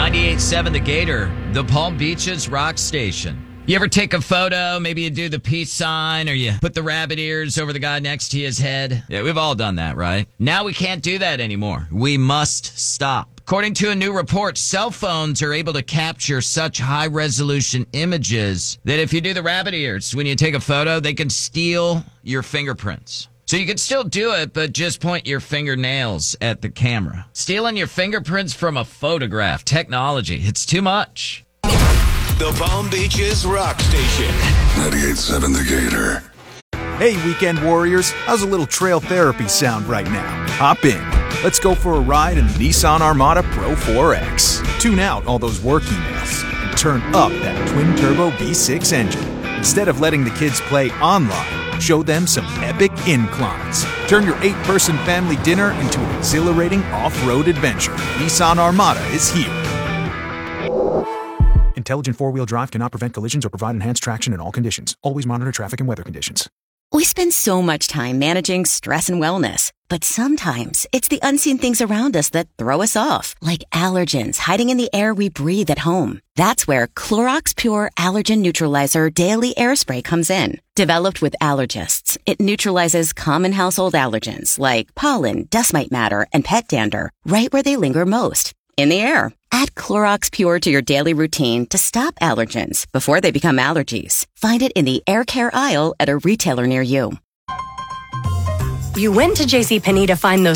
98.7 The Gator, the Palm Beaches rock station. You ever take a photo? Maybe you do the peace sign or you put the rabbit ears over the guy next to his head. Yeah, we've all done that, right? Now we can't do that anymore. We must stop. According to a new report, cell phones are able to capture such high-resolution images that if you do the rabbit ears when you take a photo, they can steal your fingerprints. So you can still do it, but just point your fingernails at the camera. Stealing your fingerprints from a photograph. Technology. It's too much. The Palm Beaches Rock Station. 98.7 The Gator. Hey, weekend warriors. How's a little trail therapy sound right now? Hop in. Let's go for a ride in the Nissan Armada Pro 4X. Tune out all those work emails and turn up that twin-turbo V6 engine. Instead of letting the kids play online, show them some epic inclines. Turn your 8-person family dinner into an exhilarating off-road adventure. Nissan Armada is here. Intelligent four-wheel drive cannot prevent collisions or provide enhanced traction in all conditions. Always monitor traffic and weather conditions. We spend so much time managing stress and wellness, but sometimes it's the unseen things around us that throw us off, like allergens hiding in the air we breathe at home. That's where Clorox Pure Allergen Neutralizer Daily Air Spray comes in. Developed with allergists, it neutralizes common household allergens like pollen, dust mite matter, and pet dander right where they linger most, in the air. Add Clorox Pure to your daily routine to stop allergens before they become allergies. Find it in the air care aisle at a retailer near you. You went to JCPenney to find those